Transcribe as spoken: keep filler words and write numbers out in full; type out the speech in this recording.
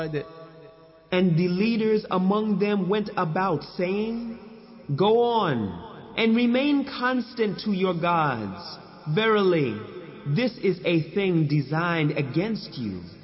And the leaders among them went about saying, "Go on and remain constant to your gods. Verily, this is a thing designed against you."